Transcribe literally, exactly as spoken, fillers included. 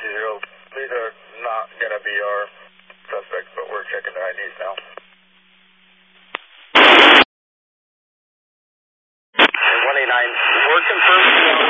zero. These are not going to be our suspects, but we're checking their I Ds now. one eight nine, we're confirmed.